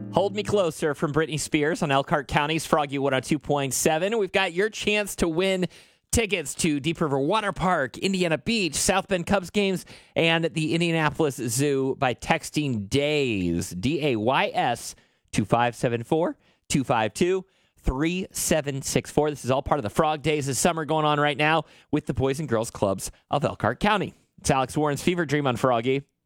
Hold Me Closer from Britney Spears on Elkhart County's Froggy 102.7. We've got your chance to win tickets to Deep River Water Park, Indiana Beach, South Bend Cubs games, and the Indianapolis Zoo by texting DAYS, DAYS, 2574-252-3764. This is all part of the Frog Days of summer going on right now with the Boys and Girls Clubs of Elkhart County. It's Alex Warren's Fever Dream on Froggy.